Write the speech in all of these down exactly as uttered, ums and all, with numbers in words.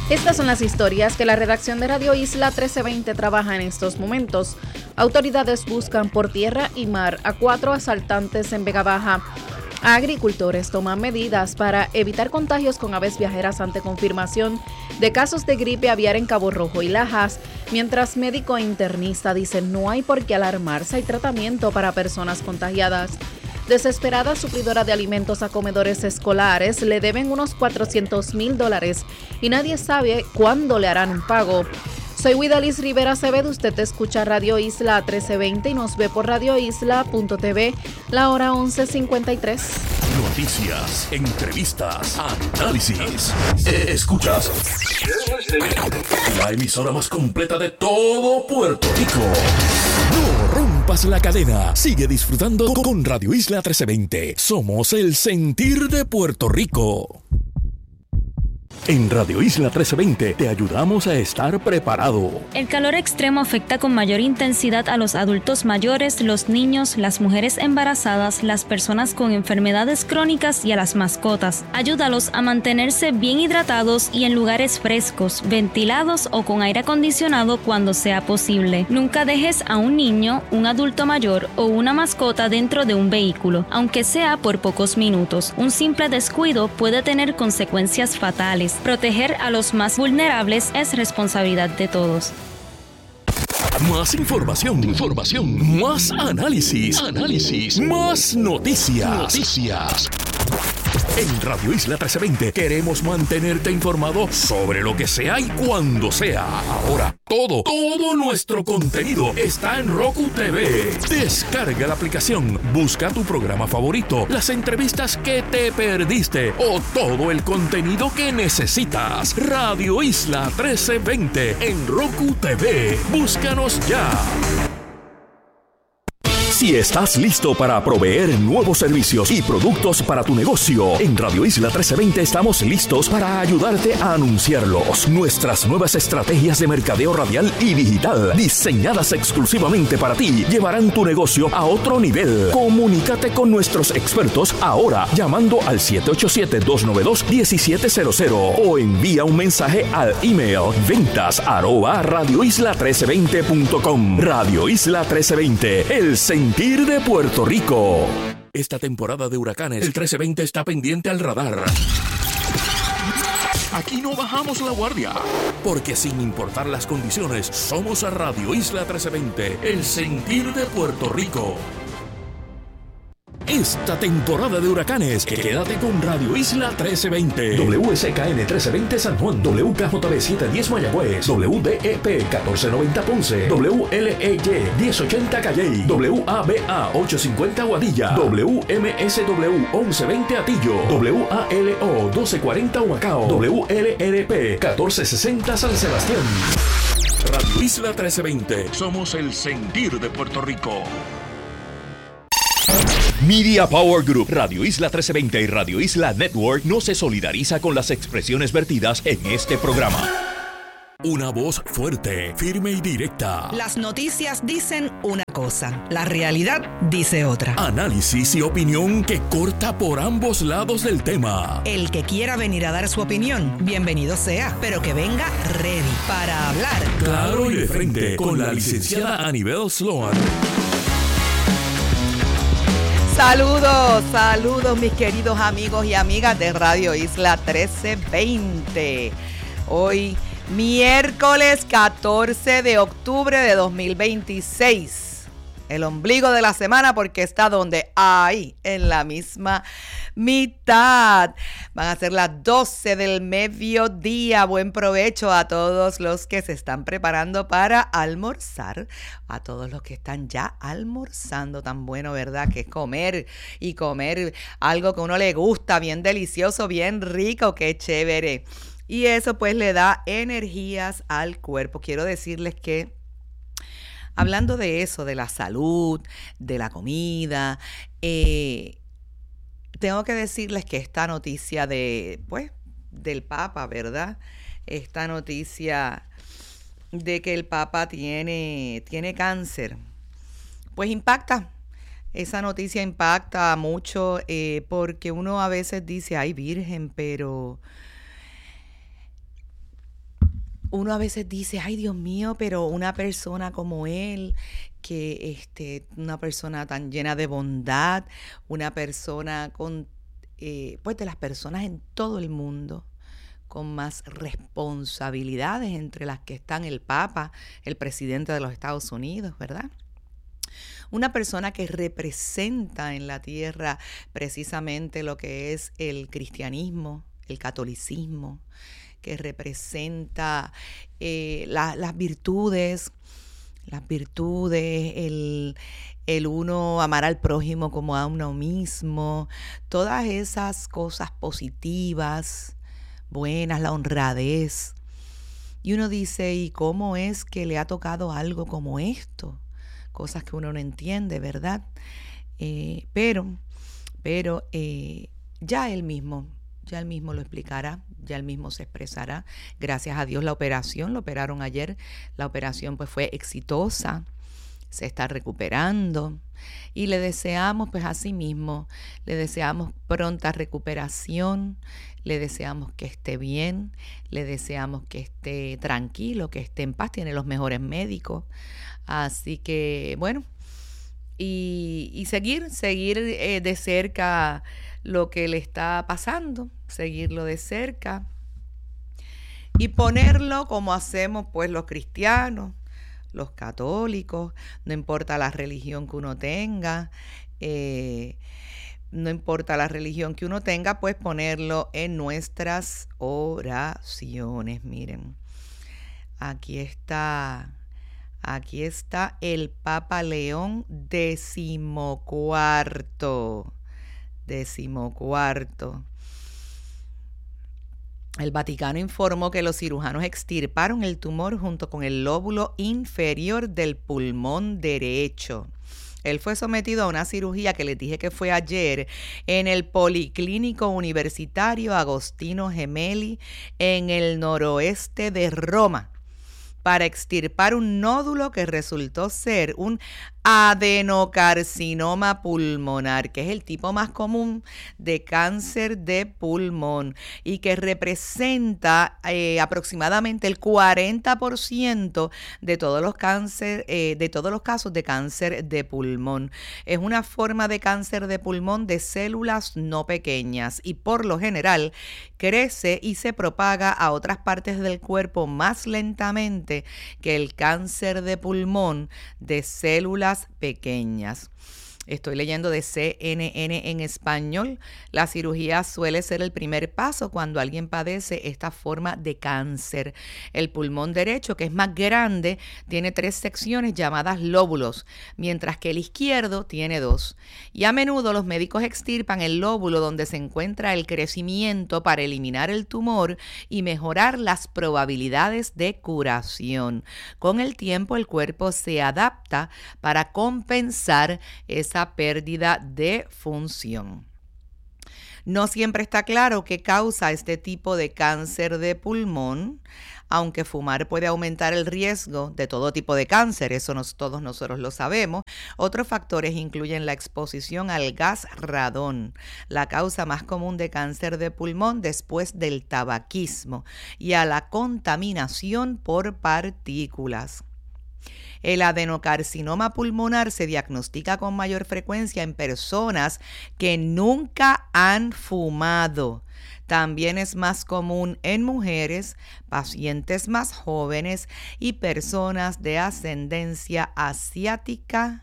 Estas son las historias que la redacción de Radio Isla trece veinte trabaja en estos momentos. Autoridades buscan por tierra y mar a cuatro asaltantes en Vega Baja. Agricultores toman medidas para evitar contagios con aves viajeras ante confirmación de casos de gripe aviar en Cabo Rojo y Lajas, mientras médico e internista dicen no hay por qué alarmarse, hay tratamiento para personas contagiadas. Desesperada suplidora de alimentos a comedores escolares le deben unos cuatrocientos mil dólares y nadie sabe cuándo le harán un pago. Soy Widalis Rivera Acevedo, usted escucha Radio Isla trece veinte y nos ve por radio isla punto t v, la hora once cincuenta y tres. Noticias, entrevistas, análisis. Escuchas la emisora más completa de todo Puerto Rico. No rompas la cadena. Sigue disfrutando con Radio Isla trece veinte. Somos el sentir de Puerto Rico. En Radio Isla trece veinte te ayudamos a estar preparado. El calor extremo afecta con mayor intensidad a los adultos mayores, los niños, las mujeres embarazadas, las personas con enfermedades crónicas y a las mascotas. Ayúdalos a mantenerse bien hidratados y en lugares frescos, ventilados o con aire acondicionado cuando sea posible. Nunca dejes a un niño, un adulto mayor o una mascota dentro de un vehículo, aunque sea por pocos minutos. Un simple descuido puede tener consecuencias fatales. Proteger a los más vulnerables es responsabilidad de todos. Más información, información, más análisis, análisis, más noticias, noticias. En Radio Isla trece veinte queremos mantenerte informado sobre lo que sea y cuando sea. Ahora, todo, todo nuestro contenido está en Roku T V. Descarga la aplicación, busca tu programa favorito, las entrevistas que te perdiste o todo el contenido que necesitas. Radio Isla trece veinte en Roku T V. Búscanos ya. Si estás listo para proveer nuevos servicios y productos para tu negocio, en Radio Isla trece veinte estamos listos para ayudarte a anunciarlos. Nuestras nuevas estrategias de mercadeo radial y digital, diseñadas exclusivamente para ti, llevarán tu negocio a otro nivel. Comunícate con nuestros expertos ahora llamando al siete ocho siete, dos nueve dos, uno siete cero cero o envía un mensaje al email ventas arroba radio isla trece veinte punto com. Radio Isla trece veinte, el sentir de Puerto Rico. Esta temporada de huracanes, el trece veinte está pendiente al radar. Aquí no bajamos la guardia, porque sin importar las condiciones, somos a Radio Isla trece veinte, el sentir de Puerto Rico. Esta temporada de huracanes, quédate con Radio Isla trece veinte. W S K N trece veinte San Juan, W K J B setecientos diez Mayagüez, W D E P catorce noventa Ponce, W L E Y diez ochenta Calley, W A B A ochocientos cincuenta Guadilla, W M S W once veinte Atillo, W A L O doce cuarenta Humacao, W L R P catorce sesenta San Sebastián. Radio Isla trece veinte, somos el sentir de Puerto Rico. Media Power Group, Radio Isla trece veinte y Radio Isla Network no se solidariza con las expresiones vertidas en este programa. Una voz fuerte, firme y directa. Las noticias dicen una cosa, la realidad dice otra. Análisis y opinión que corta por ambos lados del tema. El que quiera venir a dar su opinión, bienvenido sea, pero que venga ready para hablar. Claro y de frente, con la licenciada Anibel Sloan. Saludos, saludos mis queridos amigos y amigas de Radio Isla trece veinte. Hoy, miércoles catorce de octubre de dos mil veintiséis. El ombligo de la semana porque está donde ahí, en la misma mitad. Van a ser las doce del mediodía. Buen provecho a todos los que se están preparando para almorzar. A todos los que están ya almorzando. Tan bueno, ¿verdad? Que es comer y comer algo que a uno le gusta, bien delicioso, bien rico, qué chévere. Y eso pues le da energías al cuerpo. Quiero decirles que hablando de eso, de la salud, de la comida, eh, tengo que decirles que esta noticia de, pues, del Papa, ¿verdad? Esta noticia de que el Papa tiene, tiene cáncer, pues impacta. Esa noticia impacta mucho eh, porque uno a veces dice, ay, virgen, pero uno a veces dice, ay Dios mío, pero una persona como él, que este, una persona tan llena de bondad, una persona con, eh, pues de las personas en todo el mundo, con más responsabilidades, entre las que están el Papa, el presidente de los Estados Unidos, ¿verdad? Una persona que representa en la tierra precisamente lo que es el cristianismo, el catolicismo, que representa eh, la, las virtudes, las virtudes, el, el uno amar al prójimo como a uno mismo, todas esas cosas positivas, buenas, la honradez. Y uno dice, ¿y cómo es que le ha tocado algo como esto? Cosas que uno no entiende, ¿verdad? Eh, pero, pero eh, ya él mismo, ya él mismo lo explicará, ya él mismo se expresará. Gracias a Dios la operación, lo operaron ayer, la operación pues fue exitosa, se está recuperando y le deseamos pues a sí mismo, le deseamos pronta recuperación, le deseamos que esté bien, le deseamos que esté tranquilo, que esté en paz, tiene los mejores médicos, así que bueno, y, y seguir, seguir eh, de cerca lo que le está pasando, seguirlo de cerca y ponerlo como hacemos pues los cristianos, los católicos, no importa la religión que uno tenga, eh, no importa la religión que uno tenga, pues ponerlo en nuestras oraciones. Miren, aquí está, aquí está el Papa León decimocuarto, decimocuarto. El Vaticano informó que los cirujanos extirparon el tumor junto con el lóbulo inferior del pulmón derecho. Él fue sometido a una cirugía que les dije que fue ayer en el Policlínico Universitario Agostino Gemelli en el noroeste de Roma para extirpar un nódulo que resultó ser un adenocarcinoma pulmonar, que es el tipo más común de cáncer de pulmón y que representa eh, aproximadamente el cuarenta por ciento de todos los cáncer, eh, de todos los casos de cáncer de pulmón. Es una forma de cáncer de pulmón de células no pequeñas y por lo general crece y se propaga a otras partes del cuerpo más lentamente que el cáncer de pulmón de células pequeñas. Estoy leyendo de C N N en español. La cirugía suele ser el primer paso cuando alguien padece esta forma de cáncer. El pulmón derecho, que es más grande, tiene tres secciones llamadas lóbulos, mientras que el izquierdo tiene dos. Y a menudo los médicos extirpan el lóbulo donde se encuentra el crecimiento para eliminar el tumor y mejorar las probabilidades de curación. Con el tiempo, el cuerpo se adapta para compensar esa pérdida de función. No siempre está claro qué causa este tipo de cáncer de pulmón, aunque fumar puede aumentar el riesgo de todo tipo de cáncer, eso nos, todos nosotros lo sabemos. Otros factores incluyen la exposición al gas radón, la causa más común de cáncer de pulmón después del tabaquismo, y a la contaminación por partículas. El adenocarcinoma pulmonar se diagnostica con mayor frecuencia en personas que nunca han fumado. También es más común en mujeres, pacientes más jóvenes y personas de ascendencia asiática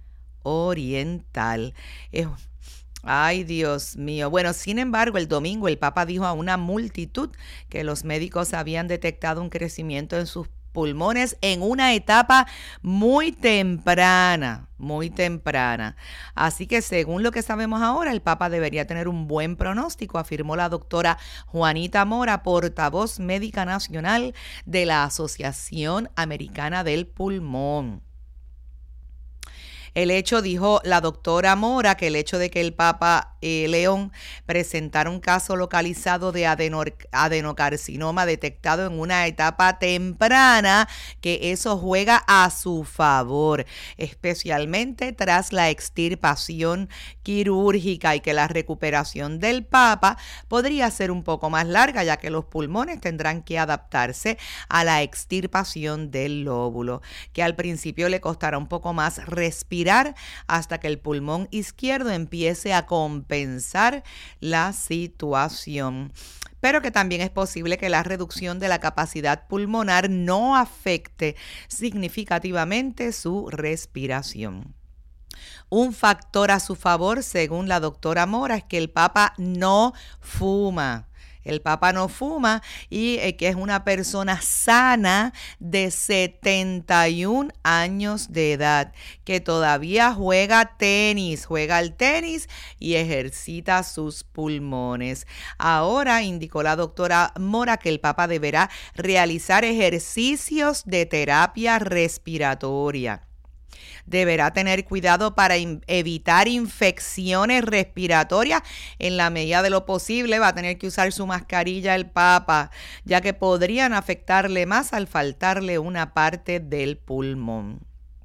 oriental. Eh, Ay, Dios mío. Bueno, sin embargo, el domingo el Papa dijo a una multitud que los médicos habían detectado un crecimiento en sus pulmones en una etapa muy temprana, muy temprana. Así que según lo que sabemos ahora, el Papa debería tener un buen pronóstico, afirmó la doctora Juanita Mora, portavoz médica nacional de la Asociación Americana del Pulmón. El hecho, dijo la doctora Mora, que el hecho de que el Papa eh, León presentara un caso localizado de adeno- adenocarcinoma detectado en una etapa temprana, que eso juega a su favor, especialmente tras la extirpación quirúrgica, y que la recuperación del Papa podría ser un poco más larga, ya que los pulmones tendrán que adaptarse a la extirpación del lóbulo, que al principio le costará un poco más respirar hasta que el pulmón izquierdo empiece a compensar la situación. Pero que también es posible que la reducción de la capacidad pulmonar no afecte significativamente su respiración. Un factor a su favor, según la doctora Mora, es que el Papa no fuma. El Papa no fuma y eh, que es una persona sana de setenta y un años de edad, que todavía juega tenis, juega al tenis y ejercita sus pulmones. Ahora indicó la doctora Mora que el Papa deberá realizar ejercicios de terapia respiratoria. Deberá tener cuidado para in- evitar infecciones respiratorias en la medida de lo posible. Va a tener que usar su mascarilla el Papa, ya que podrían afectarle más al faltarle una parte del pulmón.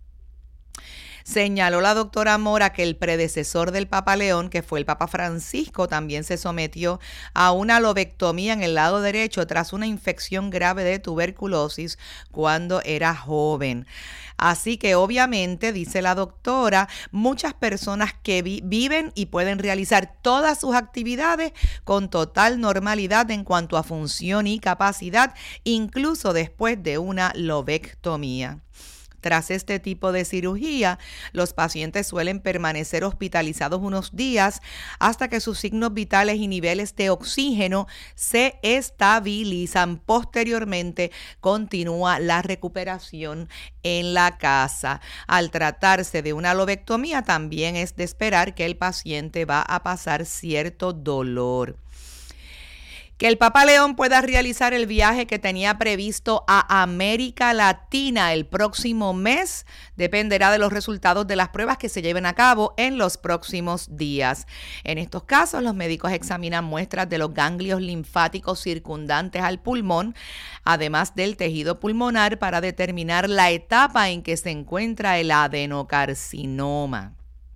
Señaló la doctora Mora que el predecesor del Papa León, que fue el Papa Francisco, también se sometió a una lobectomía en el lado derecho tras una infección grave de tuberculosis cuando era joven. Así que obviamente, dice la doctora, muchas personas que vi- viven y pueden realizar todas sus actividades con total normalidad en cuanto a función y capacidad, incluso después de una lobectomía. Tras este tipo de cirugía, los pacientes suelen permanecer hospitalizados unos días hasta que sus signos vitales y niveles de oxígeno se estabilizan. Posteriormente, continúa la recuperación en la casa. Al tratarse de una lobectomía, también es de esperar que el paciente va a pasar cierto dolor. Que el Papa León pueda realizar el viaje que tenía previsto a América Latina el próximo mes dependerá de los resultados de las pruebas que se lleven a cabo en los próximos días. En estos casos, los médicos examinan muestras de los ganglios linfáticos circundantes al pulmón, además del tejido pulmonar, para determinar la etapa en que se encuentra el adenocarcinoma.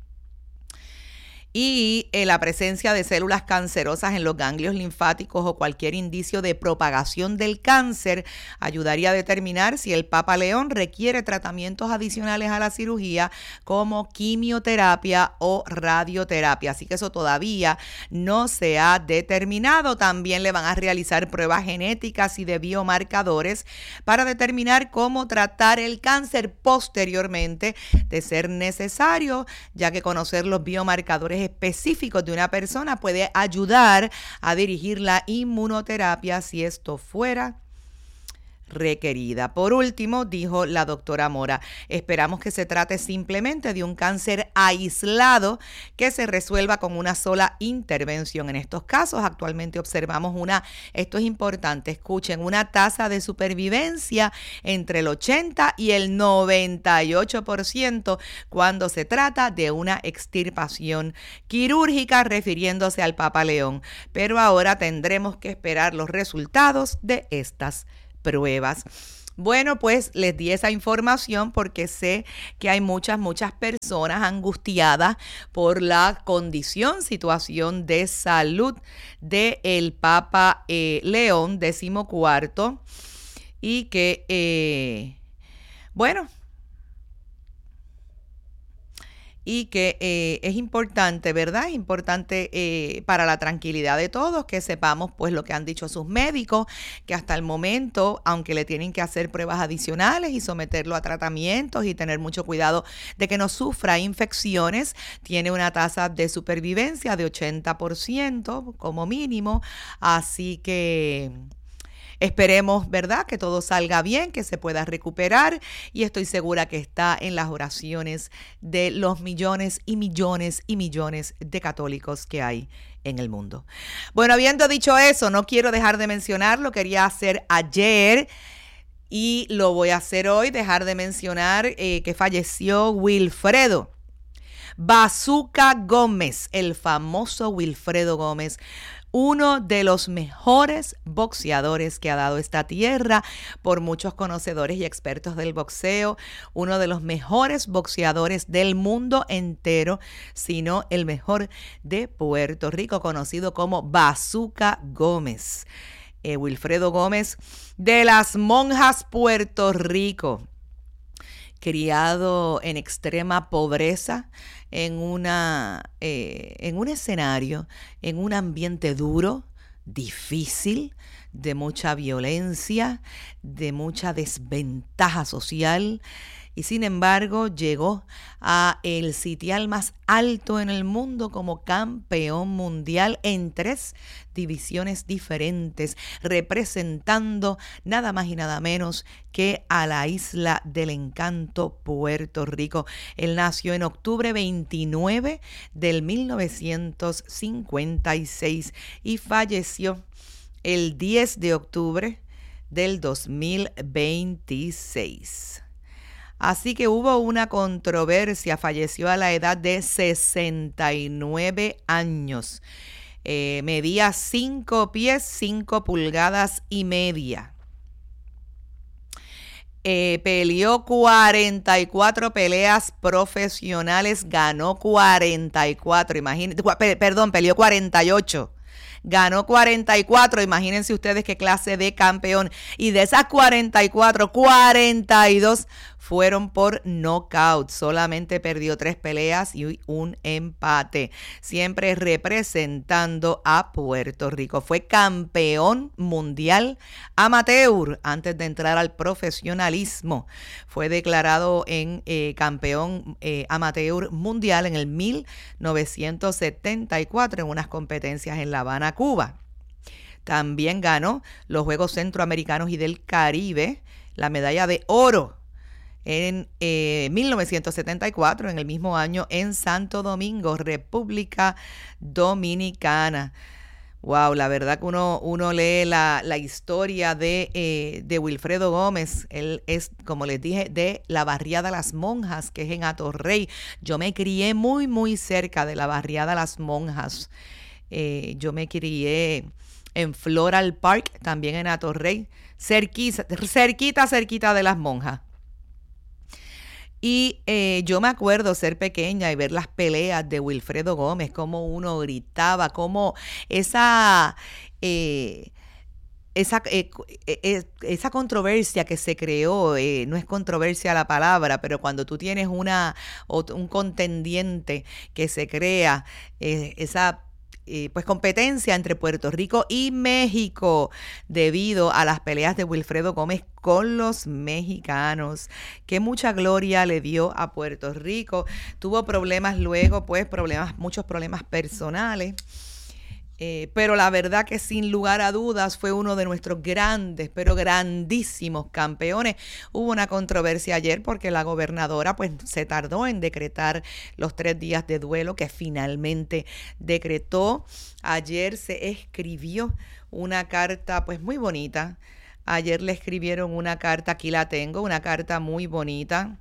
Y eh, la presencia de células cancerosas en los ganglios linfáticos o cualquier indicio de propagación del cáncer ayudaría a determinar si el Papa León requiere tratamientos adicionales a la cirugía como quimioterapia o radioterapia. Así que eso todavía no se ha determinado. También le van a realizar pruebas genéticas y de biomarcadores para determinar cómo tratar el cáncer posteriormente, de ser necesario, ya que conocer los biomarcadores específicos de una persona puede ayudar a dirigir la inmunoterapia si esto fuera requerida. Por último, dijo la doctora Mora, esperamos que se trate simplemente de un cáncer aislado que se resuelva con una sola intervención. En estos casos, actualmente observamos una, esto es importante, escuchen, una tasa de supervivencia entre el ochenta y el noventa y ocho por ciento cuando se trata de una extirpación quirúrgica, refiriéndose al Papa León. Pero ahora tendremos que esperar los resultados de estas pruebas. Bueno, pues les di esa información porque sé que hay muchas, muchas personas angustiadas por la condición, situación de salud del Papa eh, León decimocuarto y que, eh, bueno, y que eh, es importante, ¿verdad? Es importante eh, para la tranquilidad de todos que sepamos pues lo que han dicho sus médicos, que hasta el momento, aunque le tienen que hacer pruebas adicionales y someterlo a tratamientos y tener mucho cuidado de que no sufra infecciones, tiene una tasa de supervivencia de ochenta por ciento como mínimo, así que esperemos, ¿verdad?, que todo salga bien, que se pueda recuperar, y estoy segura que está en las oraciones de los millones y millones y millones de católicos que hay en el mundo. Bueno, habiendo dicho eso, no quiero dejar de mencionar, lo quería hacer ayer y lo voy a hacer hoy, dejar de mencionar eh, que falleció Wilfredo. Bazooka Gómez, el famoso Wilfredo Gómez, uno de los mejores boxeadores que ha dado esta tierra por muchos conocedores y expertos del boxeo, uno de los mejores boxeadores del mundo entero, sino el mejor de Puerto Rico, conocido como Bazooka Gómez. Eh, Wilfredo Gómez, de Las Monjas, Puerto Rico, criado en extrema pobreza, en, una, eh, en un escenario, en un ambiente duro, difícil, de mucha violencia, de mucha desventaja social, y sin embargo llegó a el sitial más alto en el mundo como campeón mundial en tres divisiones diferentes, representando nada más y nada menos que a la Isla del Encanto, Puerto Rico. Él nació en octubre veintinueve del mil novecientos cincuenta y seis y falleció el diez de octubre del dos mil veintiséis. Así que hubo una controversia, falleció a la edad de sesenta y nueve años. Eh, medía cinco pies, cinco pulgadas y media. Eh, peleó cuarenta y cuatro peleas profesionales, ganó cuarenta y cuatro, imagínense, perdón, peleó cuarenta y ocho. Ganó cuarenta y cuatro, imagínense ustedes qué clase de campeón. Y de esas cuarenta y cuatro, cuarenta y dos fueron por knockout. Solamente perdió tres peleas y un empate. Siempre representando a Puerto Rico. Fue campeón mundial amateur antes de entrar al profesionalismo. Fue declarado en eh, campeón eh, amateur mundial en el mil novecientos setenta y cuatro en unas competencias en La Habana, Cuba. También ganó los Juegos Centroamericanos y del Caribe, la medalla de oro en eh, mil novecientos setenta y cuatro, en el mismo año, en Santo Domingo, República Dominicana. Wow, la verdad que uno, uno lee la, la historia de, eh, de Wilfredo Gómez. Él es, como les dije, de la barriada Las Monjas, que es en Atorrey. Yo me crié muy, muy cerca de la barriada Las Monjas. Eh, yo me crié en Floral Park, también en Atorrey, cerquita, cerquita, cerquita de Las Monjas. Y eh, yo me acuerdo ser pequeña y ver las peleas de Wilfredo Gómez, cómo uno gritaba, cómo esa, eh, esa, eh, eh, esa controversia que se creó, eh, no es controversia la palabra, pero cuando tú tienes una, un contendiente que se crea, eh, esa Eh, pues competencia entre Puerto Rico y México debido a las peleas de Wilfredo Gómez con los mexicanos, que mucha gloria le dio a Puerto Rico. Tuvo problemas luego, pues problemas, muchos problemas personales. Eh, pero la verdad que sin lugar a dudas fue uno de nuestros grandes, pero grandísimos campeones. Hubo una controversia ayer porque la gobernadora pues se tardó en decretar los tres días de duelo que finalmente decretó. Ayer se escribió una carta pues muy bonita. Ayer le escribieron una carta, aquí la tengo, una carta muy bonita.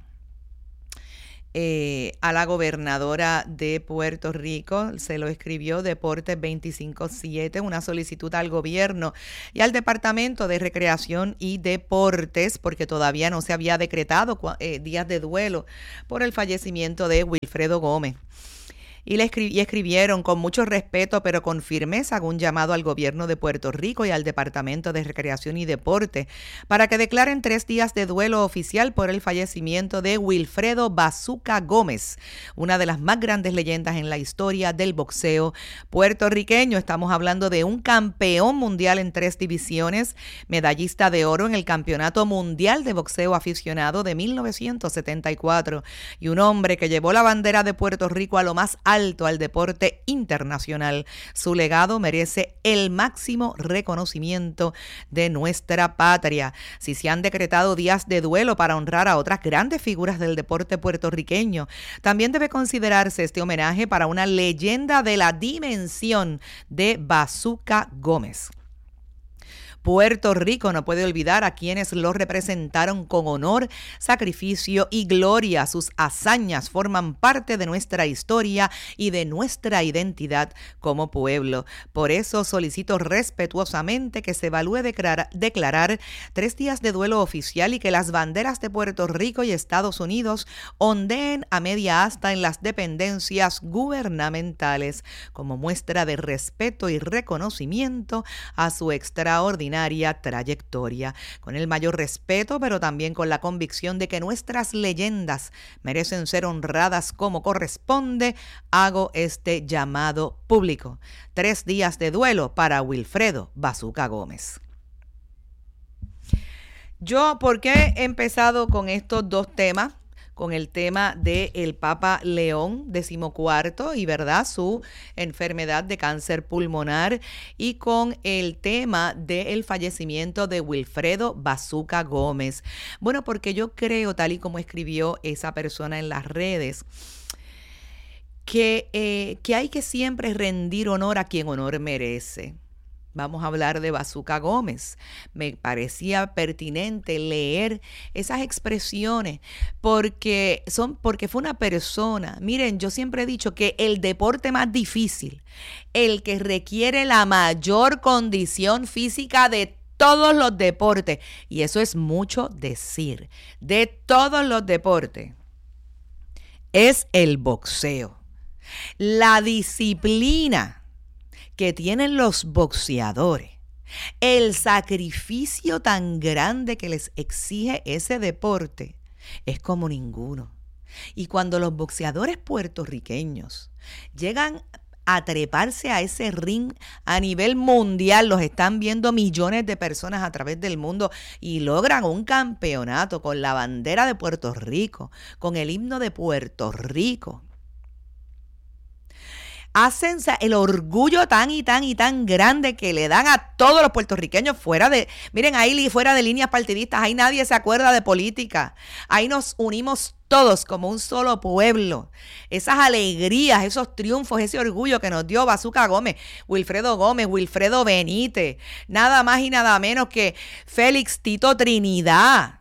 Eh, a la gobernadora de Puerto Rico, se lo escribió Deportes veinticinco siete, una solicitud al gobierno y al Departamento de Recreación y Deportes, porque todavía no se había decretado eh, días de duelo por el fallecimiento de Wilfredo Gómez. Y le escri- y escribieron con mucho respeto, pero con firmeza, un llamado al gobierno de Puerto Rico y al Departamento de Recreación y Deporte para que declaren tres días de duelo oficial por el fallecimiento de Wilfredo Bazooka Gómez, una de las más grandes leyendas en la historia del boxeo puertorriqueño. Estamos hablando de un campeón mundial en tres divisiones, medallista de oro en el Campeonato Mundial de Boxeo Aficionado de mil novecientos setenta y cuatro y un hombre que llevó la bandera de Puerto Rico a lo más alto alto al deporte internacional. Su legado merece el máximo reconocimiento de nuestra patria. Si se han decretado días de duelo para honrar a otras grandes figuras del deporte puertorriqueño, también debe considerarse este homenaje para una leyenda de la dimensión de Bazooka Gómez. Puerto Rico no puede olvidar a quienes lo representaron con honor, sacrificio y gloria. Sus hazañas forman parte de nuestra historia y de nuestra identidad como pueblo. Por eso solicito respetuosamente que se evalúe declarar, declarar tres días de duelo oficial y que las banderas de Puerto Rico y Estados Unidos ondeen a media asta en las dependencias gubernamentales como muestra de respeto y reconocimiento a su extraordinaria trayectoria. Con el mayor respeto, pero también con la convicción de que nuestras leyendas merecen ser honradas como corresponde, hago este llamado público. Tres días de duelo para Wilfredo Bazuca Gómez. Yo, ¿por qué he empezado con estos dos temas? Con el tema del Papa León decimocuarto y, ¿verdad?, su enfermedad de cáncer pulmonar, y con el tema del fallecimiento de Wilfredo Bazuca Gómez. Bueno, porque yo creo, tal y como escribió esa persona en las redes, que, eh, que hay que siempre rendir honor a quien honor merece. Vamos a hablar de Bazuca Gómez. Me parecía pertinente leer esas expresiones porque, son, porque fue una persona. Miren, yo siempre he dicho que el deporte más difícil, el que requiere la mayor condición física de todos los deportes, y eso es mucho decir, de todos los deportes, es el boxeo. La disciplina que tienen los boxeadores, el sacrificio tan grande que les exige ese deporte, es como ninguno. Y cuando los boxeadores puertorriqueños llegan a treparse a ese ring a nivel mundial, los están viendo millones de personas a través del mundo, y logran un campeonato con la bandera de Puerto Rico, con el himno de Puerto Rico, hacen el orgullo tan y tan y tan grande que le dan a todos los puertorriqueños fuera de, miren, ahí fuera de líneas partidistas, ahí nadie se acuerda de política, ahí nos unimos todos como un solo pueblo. Esas alegrías, esos triunfos, ese orgullo que nos dio Bazuca Gómez, Wilfredo Gómez, Wilfredo Benítez, nada más y nada menos que Félix Tito Trinidad,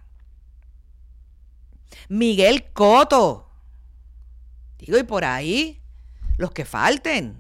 Miguel Cotto, digo, y por ahí los que falten.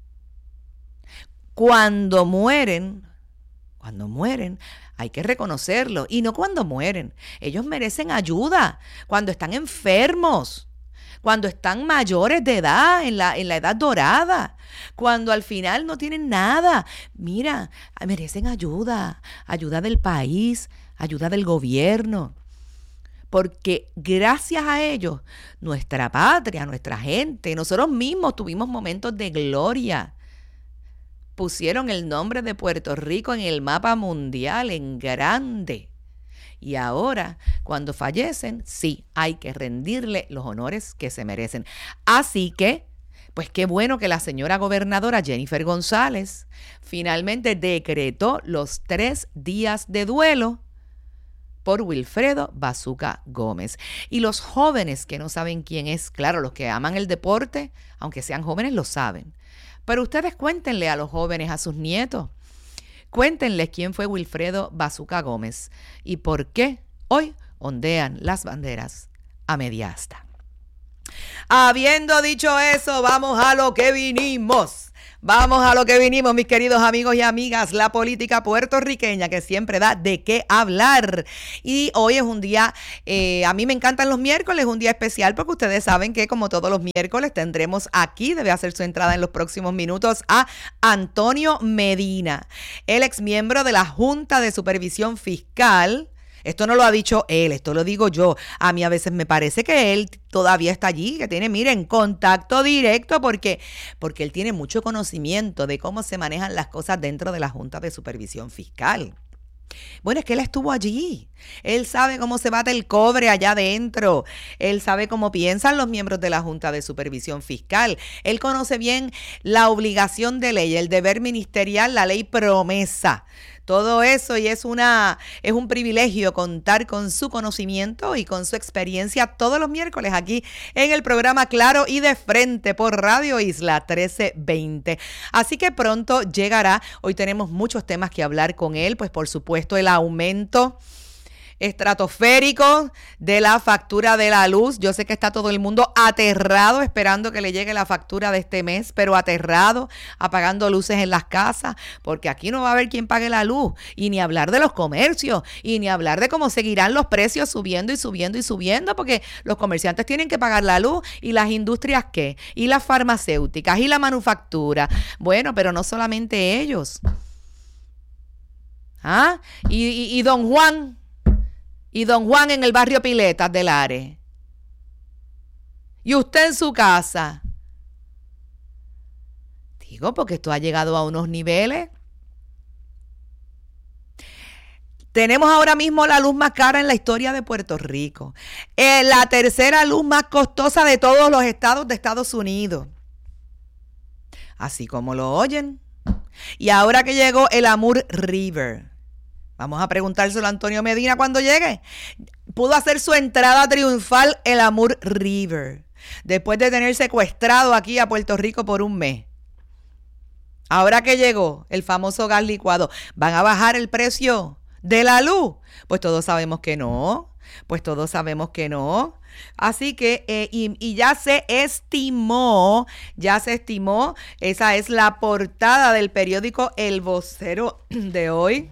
Cuando mueren, cuando mueren, hay que reconocerlo. Y no cuando mueren. Ellos merecen ayuda cuando están enfermos, cuando están mayores de edad, en la, en la edad dorada, cuando al final no tienen nada. Mira, merecen ayuda, ayuda del país, ayuda del gobierno. Porque gracias a ellos, nuestra patria, nuestra gente, nosotros mismos tuvimos momentos de gloria. Pusieron el nombre de Puerto Rico en el mapa mundial en grande. Y ahora, cuando fallecen, sí, hay que rendirle los honores que se merecen. Así que, pues qué bueno que la señora gobernadora Jennifer González finalmente decretó los tres días de duelo por Wilfredo Bazuca Gómez. Y los jóvenes que no saben quién es, claro, los que aman el deporte, aunque sean jóvenes, lo saben. Pero ustedes cuéntenle a los jóvenes, a sus nietos, cuéntenles quién fue Wilfredo Bazuca Gómez y por qué hoy ondean las banderas a media asta. Habiendo dicho eso, vamos a lo que vinimos. Vamos a lo que vinimos, mis queridos amigos y amigas, la política puertorriqueña que siempre da de qué hablar. Y hoy es un día, eh, a mí me encantan los miércoles, un día especial porque ustedes saben que como todos los miércoles tendremos aquí, debe hacer su entrada en los próximos minutos, a Antonio Medina, el ex miembro de la Junta de Supervisión Fiscal. Esto no lo ha dicho él, esto lo digo yo. A mí a veces me parece que él todavía está allí, que tiene, miren, contacto directo porque, porque él tiene mucho conocimiento de cómo se manejan las cosas dentro de la Junta de Supervisión Fiscal. Bueno, es que él estuvo allí. Él sabe cómo se bate el cobre allá adentro. Él sabe cómo piensan los miembros de la Junta de Supervisión Fiscal. Él conoce bien la obligación de ley, el deber ministerial, la ley promesa. todo eso, y es una es un privilegio contar con su conocimiento y con su experiencia todos los miércoles aquí en el programa Claro y de Frente por Radio Isla trece veinte. Así que pronto llegará. Hoy tenemos muchos temas que hablar con él, pues por supuesto el aumento estratosférico de la factura de la luz. Yo sé que está todo el mundo aterrado esperando que le llegue la factura de este mes, pero aterrado, apagando luces en las casas, porque aquí no va a haber quien pague la luz, y ni hablar de los comercios, y ni hablar de cómo seguirán los precios subiendo y subiendo y subiendo, porque los comerciantes tienen que pagar la luz, y las industrias ¿qué? Y las farmacéuticas, y la manufactura. Bueno, pero no solamente ellos. ¿Ah? Y, y, y don Juan... Y don Juan en el barrio Piletas del Lares. Y usted en su casa. Digo, porque esto ha llegado a unos niveles. Tenemos ahora mismo la luz más cara en la historia de Puerto Rico. Eh, la tercera luz más costosa de todos los estados de Estados Unidos. Así como lo oyen. Y ahora que llegó el Amur River. Vamos a preguntárselo a Antonio Medina cuando llegue. Pudo hacer su entrada triunfal el Amur River, después de tener secuestrado aquí a Puerto Rico por un mes. Ahora que llegó el famoso gas licuado, ¿van a bajar el precio de la luz? Pues todos sabemos que no. Pues todos sabemos que no. Así que, eh, y, y ya se estimó, ya se estimó, esa es la portada del periódico El Vocero de hoy.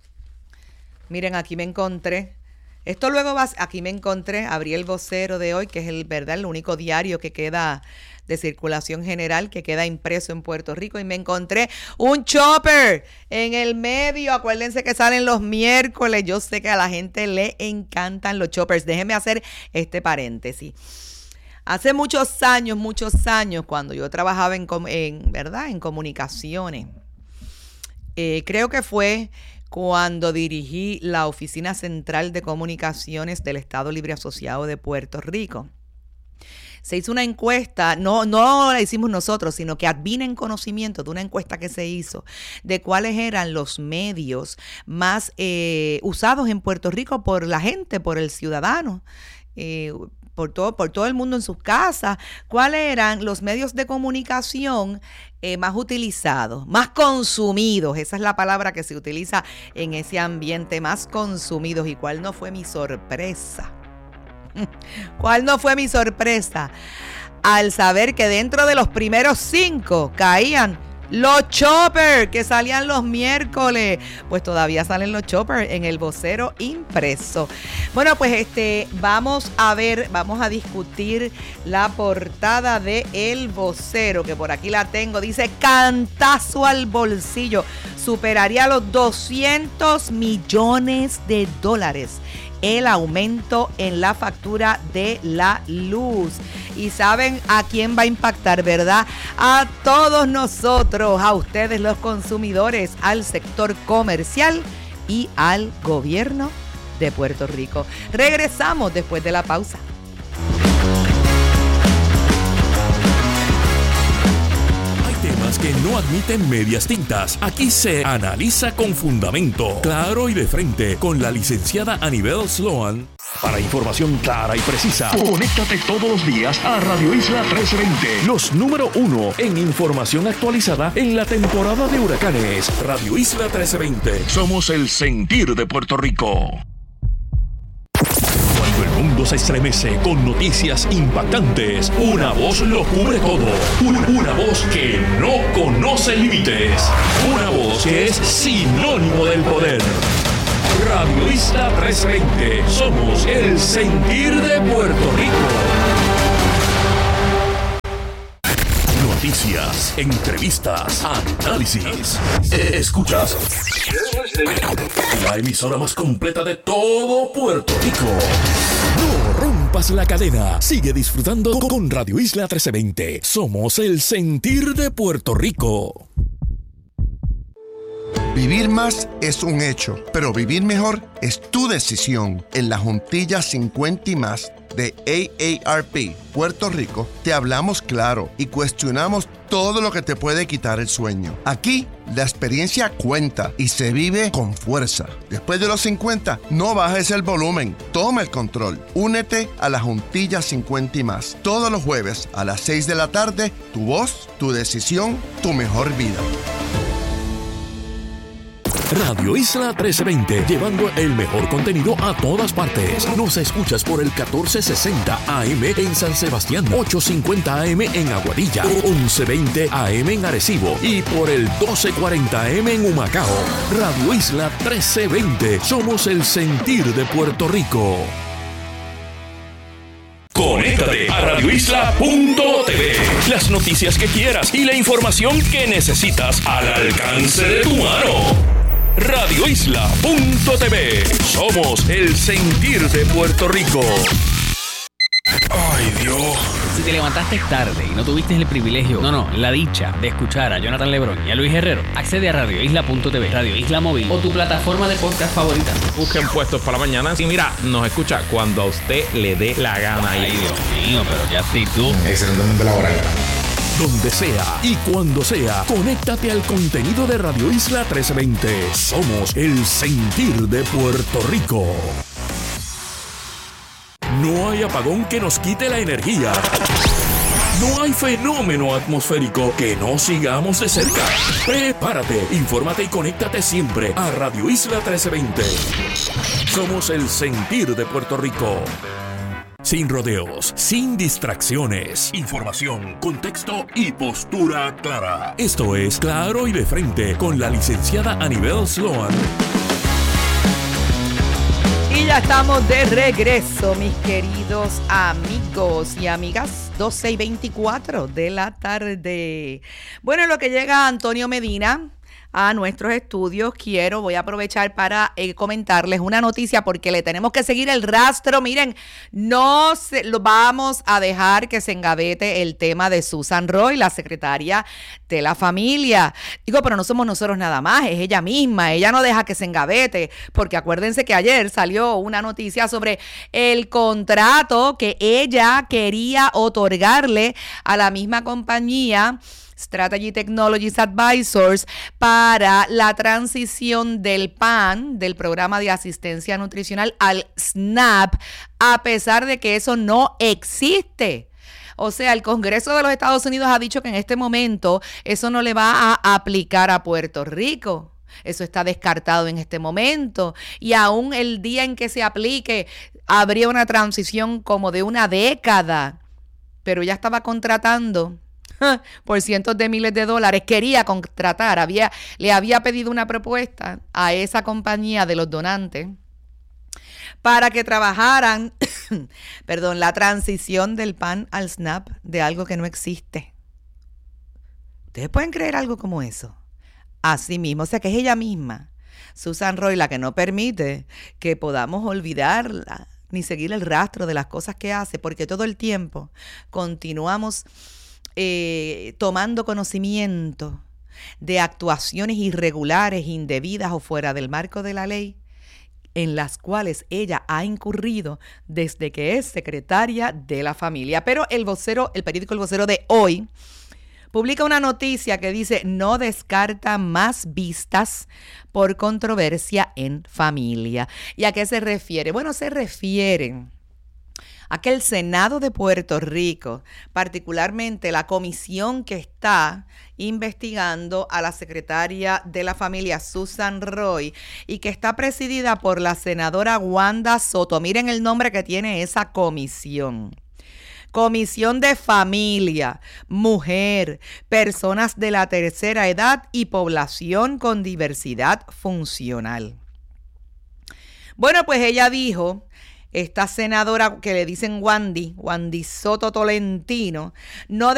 Miren, aquí me encontré. Esto luego va, aquí me encontré, abrí El Vocero de hoy, que es el, ¿verdad?, el único diario que queda de circulación general, que queda impreso en Puerto Rico, y me encontré un chopper en el medio. Acuérdense que salen los miércoles. Yo sé que a la gente le encantan los choppers. Déjenme hacer este paréntesis. Hace muchos años, muchos años, cuando yo trabajaba en, en ¿verdad?, en comunicaciones, eh, creo que fue cuando dirigí la Oficina Central de Comunicaciones del Estado Libre Asociado de Puerto Rico. Se hizo una encuesta, no, no la hicimos nosotros, sino que advinen conocimiento de una encuesta que se hizo de cuáles eran los medios más eh, usados en Puerto Rico por la gente, por el ciudadano, eh, por todo, por todo el mundo en sus casas. ¿Cuáles eran los medios de comunicación eh, más utilizados, más consumidos? Esa es la palabra que se utiliza en ese ambiente, más consumidos. ¿Y cuál no fue mi sorpresa? ¿Cuál no fue mi sorpresa? Al saber que dentro de los primeros cinco caían los choppers que salían los miércoles. Pues todavía salen los choppers en El Vocero impreso. Bueno, pues este vamos a ver, vamos a discutir la portada de El Vocero, que por aquí la tengo. Dice: cantazo al bolsillo. Superaría los doscientos millones de dólares el aumento en la factura de la luz. Y saben a quién va a impactar, ¿verdad? A todos nosotros, a ustedes los consumidores, al sector comercial y al gobierno de Puerto Rico. Regresamos después de la pausa. Temas que no admiten medias tintas. Aquí se analiza con fundamento, claro y de frente, con la licenciada Anibel Sloan. Para información clara y precisa, conéctate todos los días a Radio Isla trece veinte. Los número uno en información actualizada en la temporada de huracanes. Radio Isla trece veinte. Somos el sentir de Puerto Rico. Cuando el mundo se estremece con noticias impactantes, una voz lo cubre todo. Una, una voz que no conoce límites. Una voz que es sinónimo del poder. Radio Isla trece veinte. Somos el sentir de Puerto Rico. Noticias, entrevistas, análisis. Escuchas la emisora más completa de todo Puerto Rico. No rompas la cadena. Sigue disfrutando con Radio Isla trece veinte. Somos el sentir de Puerto Rico. Vivir más es un hecho, pero vivir mejor es tu decisión. En la Juntilla cincuenta y más, de A A R P Puerto Rico, te hablamos claro y cuestionamos todo lo que te puede quitar el sueño. Aquí, la experiencia cuenta y se vive con fuerza. Después de los cincuenta, no bajes el volumen, toma el control. Únete a la Juntilla cincuenta y más. Todos los jueves a las seis de la tarde, tu voz, tu decisión, tu mejor vida. Radio Isla trece veinte, llevando el mejor contenido a todas partes. Nos escuchas por el catorce sesenta A M en San Sebastián, ochocientos cincuenta A M en Aguadilla, once veinte A M en Arecibo y por el doce cuarenta A M en Humacao. Radio Isla trece veinte, somos el sentir de Puerto Rico. Conéctate a radio isla punto t v. Las noticias que quieras y la información que necesitas al alcance de tu mano. radio isla punto t v. Somos el sentir de Puerto Rico. Ay, Dios. Si te levantaste tarde y no tuviste el privilegio, no, no, la dicha de escuchar a Jonathan Lebrón y a Luis Herrero, accede a radio isla punto t v, Radio Isla Móvil o tu plataforma de podcast favorita. Busquen Puestos para la Mañana y mira, nos escucha cuando a usted le dé la gana. Ay, Dios mío, pero qué actitud. Excelentemente laboral. Donde sea y cuando sea, conéctate al contenido de Radio Isla trece veinte. Somos el sentir de Puerto Rico. No hay apagón que nos quite la energía. No hay fenómeno atmosférico que no sigamos de cerca. Prepárate, infórmate y conéctate siempre a Radio Isla trece veinte. Somos el sentir de Puerto Rico. Sin rodeos, sin distracciones. Información, contexto y postura clara. Esto es Claro y de Frente con la licenciada Anibel Sloan. Y ya estamos de regreso, mis queridos amigos y amigas. doce y veinticuatro de la tarde. Bueno, en lo que llega Antonio Medina a nuestros estudios, quiero, voy a aprovechar para eh, comentarles una noticia porque le tenemos que seguir el rastro. Miren, no se, lo vamos a dejar que se engavete el tema de Susan Roy, la secretaria de la familia. Digo, pero no somos nosotros nada más, es ella misma, ella no deja que se engavete, porque acuérdense que ayer salió una noticia sobre el contrato que ella quería otorgarle a la misma compañía Strategy Technologies Advisors para la transición del P A N, del programa de asistencia nutricional, al SNAP, a pesar de que eso no existe. O sea, el Congreso de los Estados Unidos ha dicho que en este momento eso no le va a aplicar a Puerto Rico. Eso está descartado en este momento. Y aún el día en que se aplique, habría una transición como de una década. Pero ya estaba contratando por cientos de miles de dólares, quería contratar, había, le había pedido una propuesta a esa compañía de los donantes para que trabajaran, perdón, la transición del P A N al SNAP de algo que no existe. ¿Ustedes pueden creer algo como eso? Así mismo, o sea que es ella misma, Susan Roy, la que no permite que podamos olvidarla ni seguir el rastro de las cosas que hace, porque todo el tiempo continuamos Eh, tomando conocimiento de actuaciones irregulares, indebidas o fuera del marco de la ley en las cuales ella ha incurrido desde que es secretaria de la familia. Pero el vocero, el periódico El Vocero de hoy publica una noticia que dice: no descarta más vistas por controversia en familia. ¿Y a qué se refiere? Bueno, se refieren a que el Senado de Puerto Rico, particularmente la comisión que está investigando a la secretaria de la familia, Susan Roy, y que está presidida por la senadora Wanda Soto. Miren el nombre que tiene esa comisión. Comisión de Familia, Mujer, Personas de la Tercera Edad y Población con Diversidad Funcional. Bueno, pues ella dijo, esta senadora que le dicen Wandy, Wandy Soto Tolentino, no